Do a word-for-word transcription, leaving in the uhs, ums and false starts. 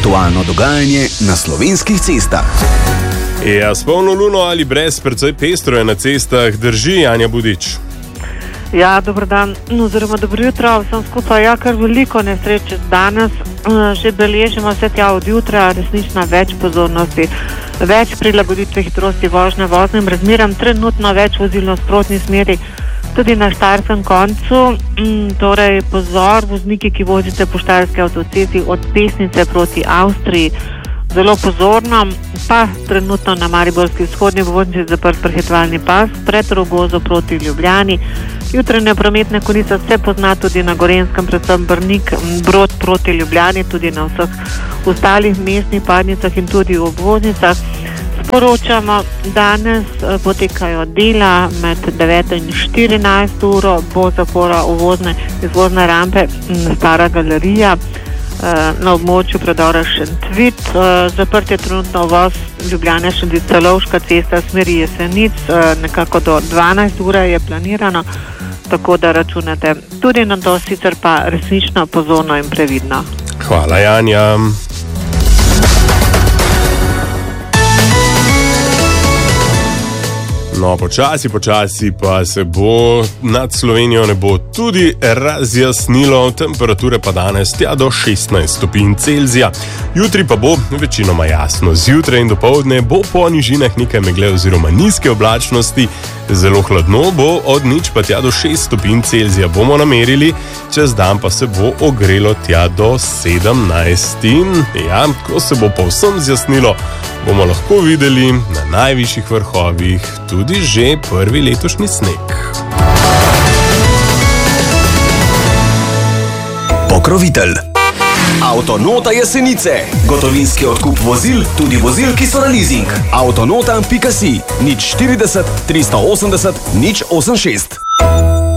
aktualno dogajanje na slovenskih cestah. Ja, s polno luno ali brez, precej pestro je na cestah, drži Janja Budič. Ja, dobro dan, oziroma dobro jutro, vsem skupaj. Ja, kar veliko nesreče danes, že beležimo vse tja od jutra, resnično več pozornosti, več prilagoditve hitrosti vožnje voznim razmeram, trenutno več vozil v sprotni smeri, tudi na štajerskem koncu. Torej, pozor, vozniki, ki vozite po štajerski avtocesti od Pesnice proti Avstriji, zelo pozorno, pa trenutno na mariborski vzhodni obvoznici zaprt prehitevalni pas pred Rogozo proti Ljubljani. Jutranje prometne konice se pozna tudi na Gorenjskem, predvsem Brnik, Brod proti Ljubljani, tudi na vseh ostalih mestnih padnicah in tudi v obvoznicah. Sporočamo, danes potekajo dela med deveto in štirinajsto uro, bo zapora uvozne izvozne rampe Stara galerija na območju predora Šentvit. Zaprt je trenutno uvoz Ljubljana Šentvica Lovška cesta smeri Jesenic, nekako do dvanajste ure je planirano, tako da računate tudi na to, sicer pa resnično pozorno in previdno. Hvala, Janja. No, počasi, počasi pa se bo nad Slovenijo nebo tudi razjasnilo, temperature pa danes tja do šestnajst stopinj Celzija. Jutri pa bo večinoma jasno, zjutraj in dopoldne bo po nižinah nekaj megle oziroma nizke oblačnosti, zelo hladno bo, od nič pa tja do šest stopinj Celzija bomo namerili, čez dan pa se bo ogrelo tja do sedemnajst. In ja, ko se bo povsem zjasnilo, bomo lahko videli na najvišjih vrhovih tudi že prvi letošnji sneg. Pokrovitelj Avtonota Jesenice. Gotovinski odkup vozil, tudi vozil, ki so na leasing. Avtonota pika si, nič štirideset, tristo osemdeset, nič osemdesiat šest.